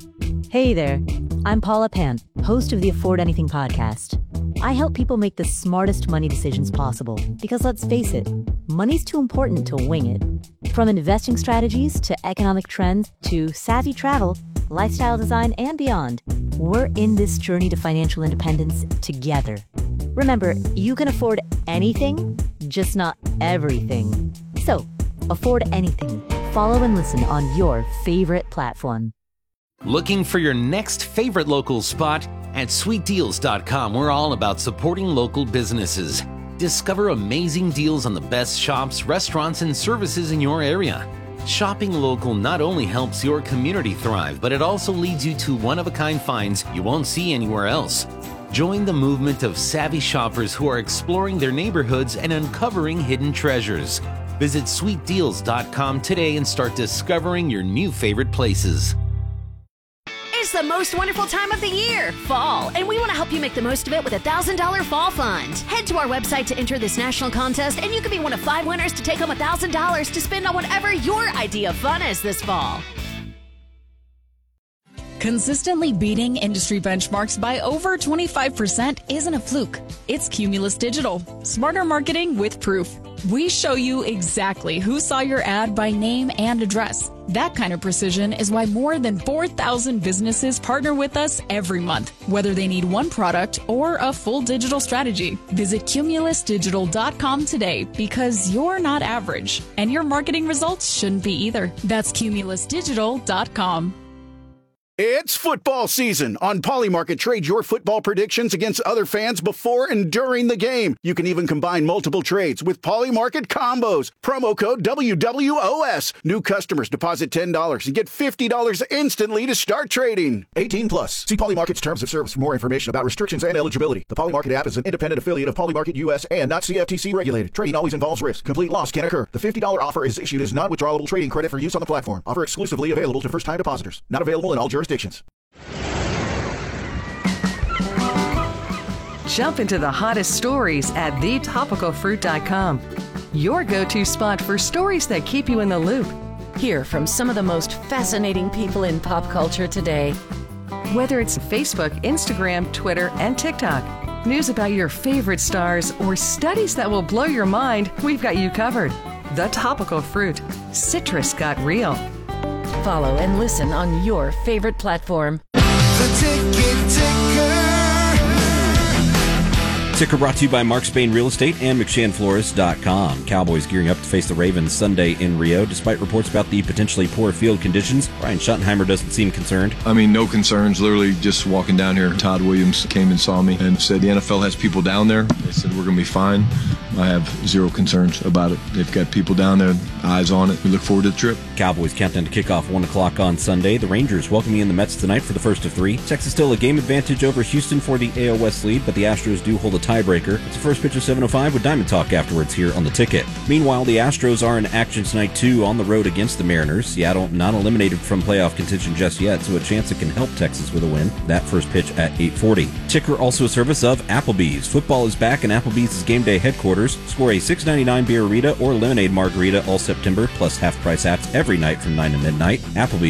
Hey there, I'm Paula Pant, host of the Afford Anything podcast. I help people make the smartest money decisions possible because let's face it, money's too important to wing it. From investing strategies to economic trends to savvy travel, lifestyle design, and beyond, we're in this journey to financial independence together. Remember, you can afford anything, just not everything. So, afford anything. Follow and listen on your favorite platform. Looking for your next favorite local spot? At sweetdeals.com, we're all about supporting local businesses. Discover amazing deals on the best shops, restaurants, and services in your area. Shopping local not only helps your community thrive, but it also leads you to one-of-a-kind finds you won't see anywhere else. Join the movement of savvy shoppers who are exploring their neighborhoods and uncovering hidden treasures. Visit sweetdeals.com today and start discovering your new favorite places. It's the most wonderful time of the year, fall, and we want to help you make the most of it with a $1,000 fall fund. Head to our website to enter this national contest, and you could be one of 5 winners to take home $1,000 to spend on whatever your idea of fun is this fall. Consistently beating industry benchmarks by over 25% isn't a fluke. It's Cumulus Digital. Smarter marketing with proof. We show you exactly who saw your ad by name and address. That kind of precision is why more than 4,000 businesses partner with us every month, whether they need one product or a full digital strategy. Visit cumulusdigital.com today because you're not average, and your marketing results shouldn't be either. That's cumulusdigital.com. It's football season. On Polymarket, trade your football predictions against other fans before and during the game. You can even combine multiple trades with Polymarket combos. Promo code WWOS. New customers deposit $10 and get $50 instantly to start trading. 18 plus. See Polymarket's terms of service for more information about restrictions and eligibility. The Polymarket app is an independent affiliate of Polymarket US and not CFTC regulated. Trading always involves risk. Complete loss can occur. The $50 offer is issued as non-withdrawable trading credit for use on the platform. Offer exclusively available to first-time depositors. Not available in all jurisdictions. Jump into the hottest stories at thetopicalfruit.com. Your go-to spot for stories that keep you in the loop. Hear from some of the most fascinating people in pop culture today. Whether it's Facebook, Instagram, Twitter, and TikTok, news about your favorite stars, or studies that will blow your mind, we've got you covered. The Topical Fruit. Citrus got real. Follow and listen on your favorite platform. The Ticket Ticker brought to you by Mark Spain Real Estate and McShannFlores.com. Cowboys gearing up to face the Ravens Sunday in Rio. Despite reports about the potentially poor field conditions, Brian Schottenheimer doesn't seem concerned. I mean, no concerns. Literally just walking down here, Todd Williams came and saw me and said the NFL has people down there. They said we're going to be fine. I have zero concerns about it. They've got people down there, eyes on it. We look forward to the trip. Cowboys countdown to kickoff 1 o'clock on Sunday. The Rangers welcoming in the Mets tonight for the first of 3. Texas still a game advantage over Houston for the AL West lead, but the Astros do hold a tiebreaker. It's the first pitch of 7:05 with Diamond Talk afterwards here on the Ticket. Meanwhile, the Astros are in action tonight too on the road against the Mariners. Seattle not eliminated from playoff contention just yet, so a chance it can help Texas with a win. That first pitch at 8:40. Ticker also a service of Applebee's. Football is back and Applebee's is game day headquarters. Score a $6.99 beerita or lemonade margarita all September, plus half-price apps every night from 9 to midnight. Applebee's